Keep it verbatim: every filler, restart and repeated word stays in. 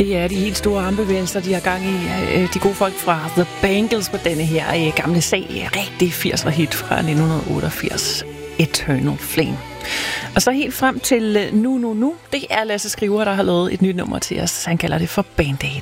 Det er de helt store armbevægelser, de har gang i. De gode folk fra The Bangles på denne her gamle sag. Rigtig firser hit fra nitten otteogfirs. Eternal Flame. Og så helt frem til nu, nu, nu. Det er Lasse Skriver, der har lavet et nyt nummer til os. Han kalder det for Band-Aid.